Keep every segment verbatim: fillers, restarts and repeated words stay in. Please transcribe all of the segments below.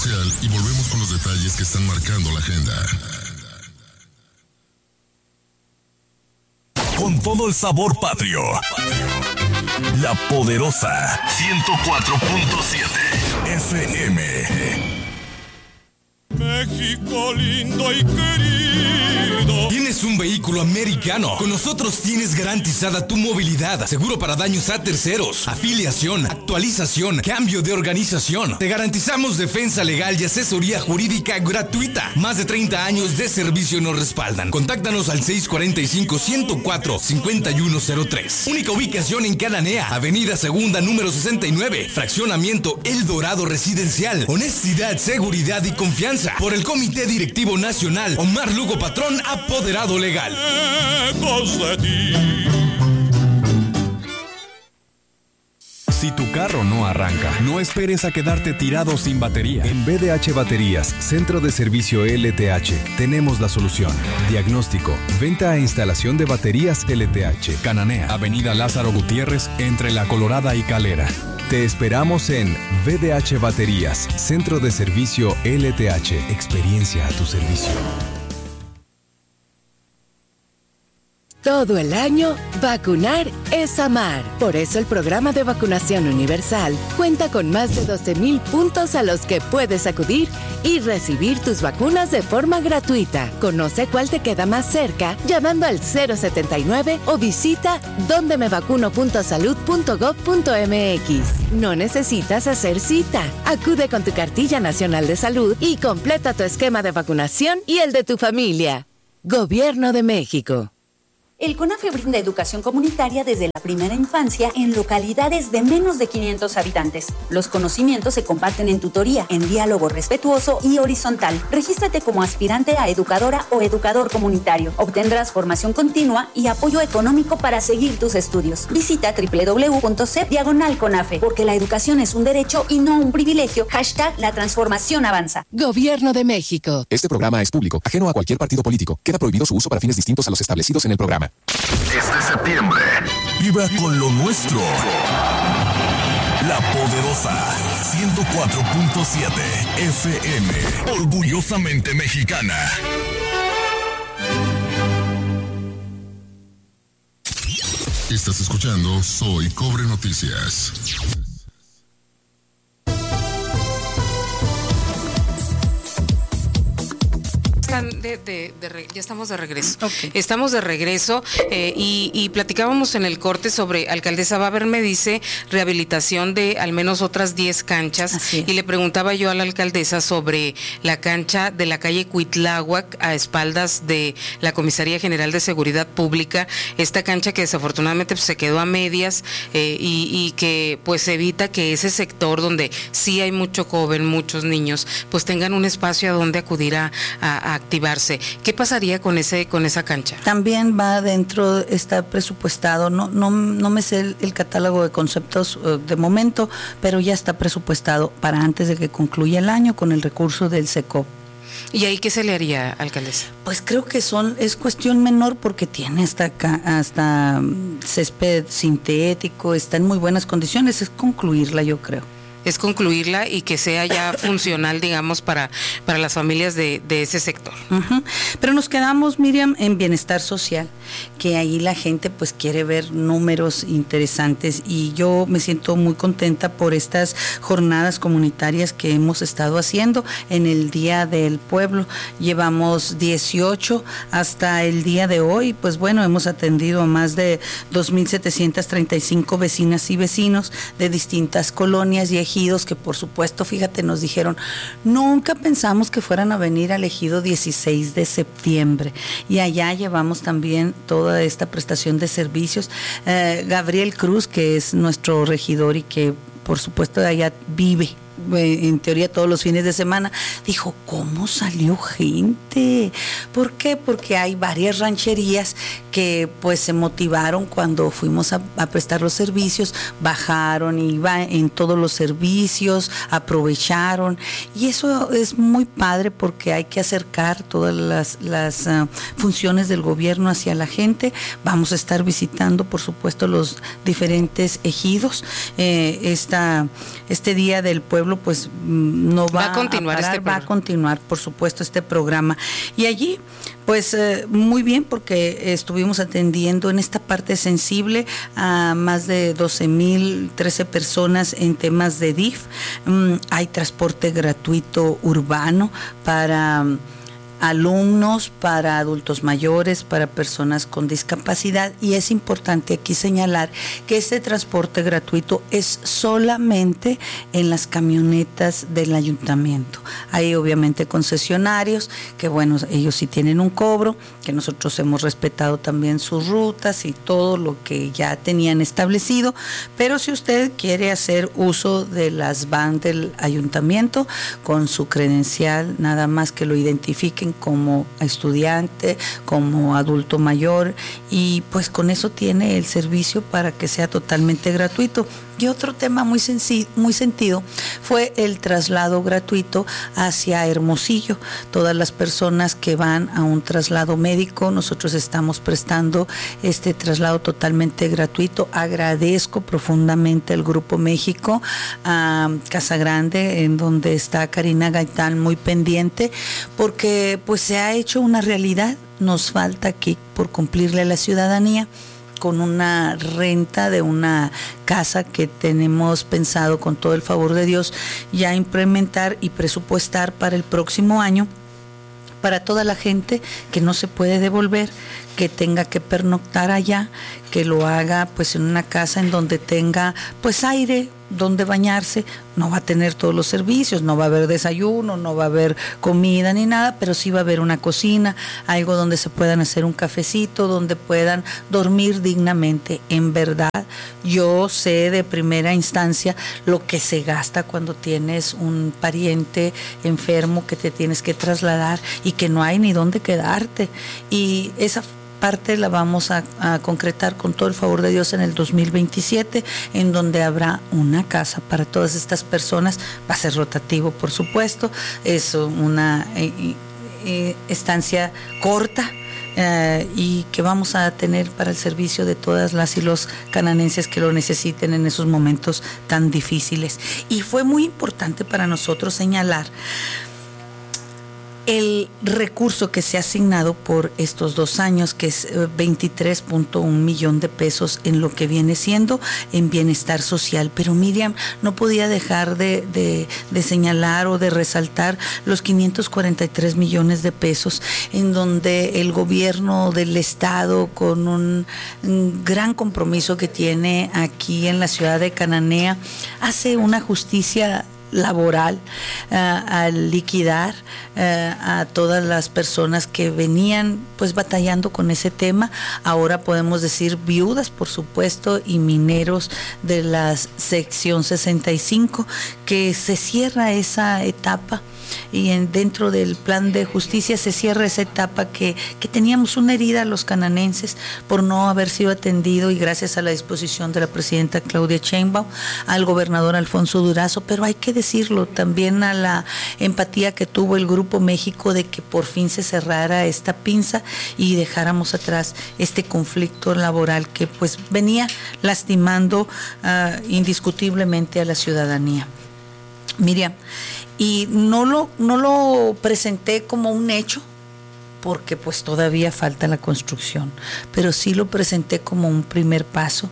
Y volvemos con los detalles que están marcando la agenda. Con todo el sabor patrio. La Poderosa ciento cuatro punto siete F M. México lindo y querido. ¿Tienes un vehículo americano? Con nosotros tienes garantizada tu movilidad, seguro para daños a terceros, afiliación, actualización, cambio de organización. Te garantizamos defensa legal y asesoría jurídica gratuita. Más de treinta años de servicio nos respaldan. Contáctanos al seis cuatro cinco, uno cero cuatro, cinco uno cero tres. Única ubicación en Cananea, Avenida Segunda, número sesenta y nueve. Fraccionamiento El Dorado Residencial. Honestidad, seguridad y confianza. Por el Comité Directivo Nacional, Omar Lugo Patrón, apoderado legal. Lejos de ti. Si tu carro no arranca, no esperes a quedarte tirado sin batería. En B D H Baterías, Centro de Servicio L T H, tenemos la solución. Diagnóstico, venta e instalación de baterías L T H. Cananea, Avenida Lázaro Gutiérrez, entre La Colorada y Calera. Te esperamos en B D H Baterías, Centro de Servicio L T H. Experiencia a tu servicio. Todo el año, vacunar es amar. Por eso el programa de vacunación universal cuenta con más de doce mil puntos a los que puedes acudir y recibir tus vacunas de forma gratuita. Conoce cuál te queda más cerca llamando al cero setenta y nueve o visita donde me vacuno punto salud punto gob punto m x. No necesitas hacer cita. Acude con tu cartilla nacional de salud y completa tu esquema de vacunación y el de tu familia. Gobierno de México. El CONAFE brinda educación comunitaria desde la primera infancia en localidades de menos de quinientos habitantes. Los conocimientos se comparten en tutoría, en diálogo respetuoso y horizontal. Regístrate como aspirante a educadora o educador comunitario. Obtendrás formación continua y apoyo económico para seguir tus estudios. Visita doble u doble u doble u punto c e p diagonal CONAFE, porque la educación es un derecho y no un privilegio. Hashtag la transformación avanza. Gobierno de México. Este programa es público, ajeno a cualquier partido político. Queda prohibido su uso para fines distintos a los establecidos en el programa. Este septiembre, viva con lo nuestro. La Poderosa ciento cuatro punto siete F M. Orgullosamente mexicana. Estás escuchando Soy Cobre Noticias. De, de, de, ya estamos de regreso. Okay. Estamos de regreso eh, y, y platicábamos en el corte sobre, alcaldesa, va a haber, me dice, rehabilitación de al menos otras diez canchas. Y le preguntaba yo a la alcaldesa sobre la cancha de la calle Cuitláhuac a espaldas de la Comisaría General de Seguridad Pública, esta cancha que desafortunadamente pues, se quedó a medias eh, y, y que pues evita que ese sector donde sí hay mucho joven, muchos niños, pues tengan un espacio a donde acudir a, a, a activarse. ¿Qué pasaría con ese con esa cancha? También va dentro, está presupuestado, no no no me sé el, el catálogo de conceptos uh, de momento, pero ya está presupuestado para antes de que concluya el año con el recurso del SECOP. ¿Y ahí qué se le haría, alcaldesa? Pues creo que son es cuestión menor porque tiene hasta hasta césped sintético, está en muy buenas condiciones, es concluirla, yo creo. Es concluirla y que sea ya funcional, digamos, para, para las familias de, de ese sector. Uh-huh. Pero nos quedamos, Miriam, en bienestar social, que ahí la gente pues quiere ver números interesantes y yo me siento muy contenta por estas jornadas comunitarias que hemos estado haciendo en el Día del Pueblo. Llevamos dieciocho hasta el día de hoy, pues bueno, hemos atendido a más de dos mil setecientas treinta y cinco vecinas y vecinos de distintas colonias y ejidos que por supuesto, fíjate, nos dijeron, nunca pensamos que fueran a venir al ejido dieciséis de septiembre y allá llevamos también toda esta prestación de servicios. Eh, Gabriel Cruz, que es nuestro regidor y que por supuesto allá vive en teoría todos los fines de semana, dijo, ¿cómo salió gente? ¿Por qué? Porque hay varias rancherías que pues se motivaron cuando fuimos a, a prestar los servicios, bajaron y va en todos los servicios, aprovecharon, y eso es muy padre porque hay que acercar todas las, las uh, funciones del gobierno hacia la gente. Vamos a estar visitando, por supuesto, los diferentes ejidos. Eh, esta, este Día del Pueblo pueblo, pues no va, va a continuar a parar, este va a continuar, por supuesto, este programa. Y allí, pues eh, muy bien, porque estuvimos atendiendo en esta parte sensible a más de doce mil trece personas en temas de D I F. Mm, hay transporte gratuito urbano para alumnos, para adultos mayores, para personas con discapacidad, y es importante aquí señalar que este transporte gratuito es solamente en las camionetas del ayuntamiento. Hay obviamente concesionarios que, bueno, ellos sí tienen un cobro, que nosotros hemos respetado también sus rutas y todo lo que ya tenían establecido, pero si usted quiere hacer uso de las vans del ayuntamiento con su credencial, nada más que lo identifiquen como estudiante, como adulto mayor, y pues con eso tiene el servicio para que sea totalmente gratuito. Y otro tema muy, sensi- muy sentido fue el traslado gratuito hacia Hermosillo. Todas las personas que van a un traslado médico, nosotros estamos prestando este traslado totalmente gratuito. Agradezco profundamente al Grupo México, a Casa Grande, en donde está Karina Gaitán muy pendiente, porque pues se ha hecho una realidad. Nos falta aquí por cumplirle a la ciudadanía con una renta de una casa que tenemos pensado, con todo el favor de Dios, ya implementar y presupuestar para el próximo año, para toda la gente que no se puede devolver, que tenga que pernoctar allá, que lo haga pues en una casa en donde tenga pues aire, donde bañarse. No va a tener todos los servicios, no va a haber desayuno, no va a haber comida ni nada, pero sí va a haber una cocina, algo donde se puedan hacer un cafecito, donde puedan dormir dignamente. En verdad, yo sé de primera instancia lo que se gasta cuando tienes un pariente enfermo que te tienes que trasladar y que no hay ni dónde quedarte. Y esa parte la vamos a, a concretar con todo el favor de Dios en el dos mil veintisiete, en donde habrá una casa para todas estas personas. Va a ser rotativo, por supuesto, es una eh, eh, estancia corta, eh, y que vamos a tener para el servicio de todas las y los cananenses que lo necesiten en esos momentos tan difíciles. Y fue muy importante para nosotros señalar el recurso que se ha asignado por estos dos años, que es veintitrés punto uno millón de pesos en lo que viene siendo en bienestar social. Pero Miriam, no podía dejar de, de, de señalar o de resaltar los quinientos cuarenta y tres millones de pesos, en donde el gobierno del estado, con un, un gran compromiso que tiene aquí en la ciudad de Cananea, hace una justicia laboral uh, al liquidar uh, a todas las personas que venían pues batallando con ese tema. Ahora podemos decir viudas, por supuesto, y mineros de la sección sesenta y cinco, que se cierra esa etapa. Y en, dentro del plan de justicia se cierra esa etapa que, que teníamos una herida los cananenses por no haber sido atendido, y gracias a la disposición de la presidenta Claudia Sheinbaum, al gobernador Alfonso Durazo, pero hay que decirlo también a la empatía que tuvo el Grupo México de que por fin se cerrara esta pinza y dejáramos atrás este conflicto laboral que pues venía lastimando uh, indiscutiblemente a la ciudadanía. Miriam, y no lo, no lo presenté como un hecho, porque pues todavía falta la construcción, pero sí lo presenté como un primer paso,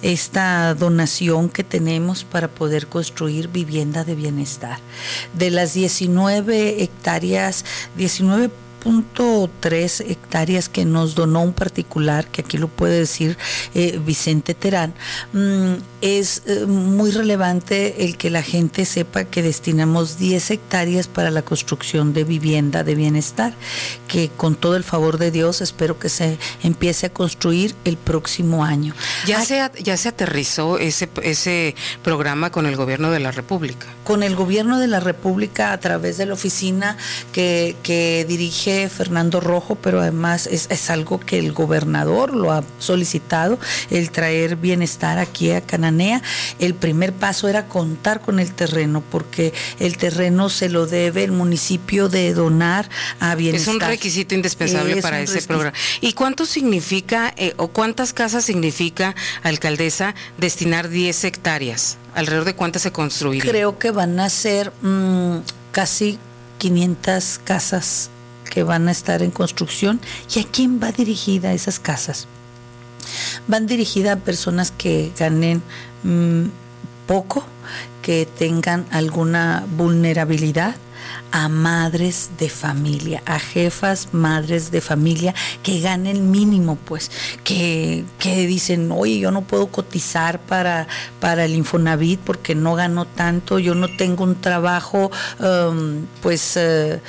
esta donación que tenemos para poder construir vivienda de bienestar. De las diecinueve hectáreas, diecinueve punto tres hectáreas que nos donó un particular, que aquí lo puede decir eh, Vicente Terán, mmm, es eh, muy relevante el que la gente sepa que destinamos diez hectáreas para la construcción de vivienda de bienestar, que con todo el favor de Dios espero que se empiece a construir el próximo año. Ya, se, ya se aterrizó ese, ese programa con el gobierno de la República. Con el gobierno de la República a través de la oficina que, que dirige Fernando Rojo, pero además es, es algo que el gobernador lo ha solicitado, el traer bienestar aquí a Cananea. El primer paso era contar con el terreno, porque el terreno se lo debe el municipio de donar a bienestar. Es un requisito indispensable es para ese requisito. programa. ¿Y cuánto significa eh, o cuántas casas significa, alcaldesa, destinar diez hectáreas? ¿Alrededor de cuántas se construirían? Creo que van a ser mmm, casi quinientas casas que van a estar en construcción. ¿Y a quién va dirigida esas casas? Van dirigidas a personas que ganen mmm, poco, que tengan alguna vulnerabilidad, a madres de familia, a jefas, madres de familia que ganen mínimo, pues, que, que dicen, oye, yo no puedo cotizar para, para el Infonavit porque no gano tanto, yo no tengo un trabajo, um, pues, uh,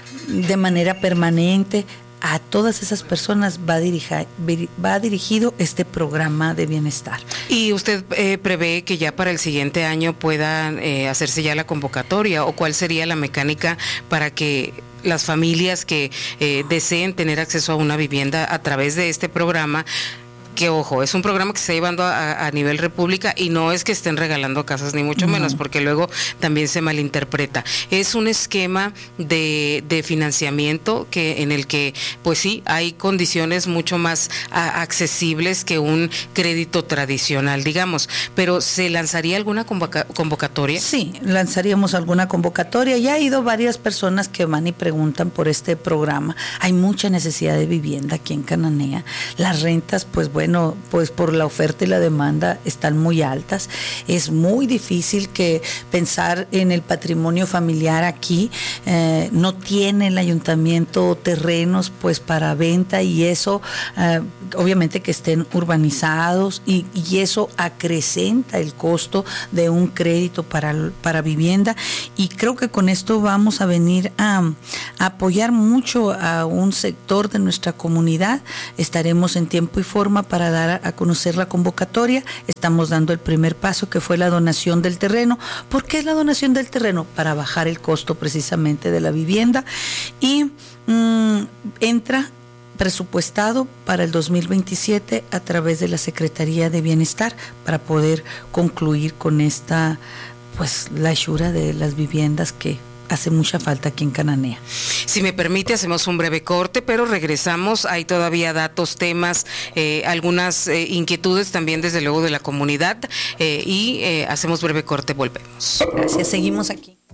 de manera permanente. A todas esas personas va, dirija, va dirigido este programa de bienestar. ¿Y usted eh, prevé que ya para el siguiente año pueda eh, hacerse ya la convocatoria? ¿O cuál sería la mecánica para que las familias que eh, deseen tener acceso a una vivienda a través de este programa? Que ojo, es un programa que se está llevando a, a nivel república y no es que estén regalando casas ni mucho menos, no. Porque luego también se malinterpreta. Es un esquema de, de financiamiento que en el que, pues sí, hay condiciones mucho más a, accesibles que un crédito tradicional, digamos. Pero ¿se lanzaría alguna convoca, convocatoria? Sí, lanzaríamos alguna convocatoria. Ya ha ido varias personas que van y preguntan por este programa. Hay mucha necesidad de vivienda aquí en Cananea. Las rentas, pues bueno, Bueno, pues por la oferta y la demanda están muy altas. Es muy difícil que pensar en el patrimonio familiar aquí. Eh, no tiene el ayuntamiento terrenos pues para venta y eso, eh, obviamente que estén urbanizados y, y eso acrecenta el costo de un crédito para, para vivienda. Y creo que con esto vamos a venir a, a apoyar mucho a un sector de nuestra comunidad. Estaremos en tiempo y forma para para dar a conocer la convocatoria. Estamos dando el primer paso, que fue la donación del terreno. ¿Por qué es la donación del terreno? Para bajar el costo precisamente de la vivienda y mmm, entra presupuestado para el dos mil veintisiete a través de la Secretaría de Bienestar para poder concluir con esta, pues, la hechura de las viviendas que hace mucha falta aquí en Cananea. Si me permite, hacemos un breve corte, pero regresamos. Hay todavía datos, temas, eh, algunas eh, inquietudes también desde luego de la comunidad eh, y eh, hacemos breve corte, volvemos. Gracias, seguimos aquí.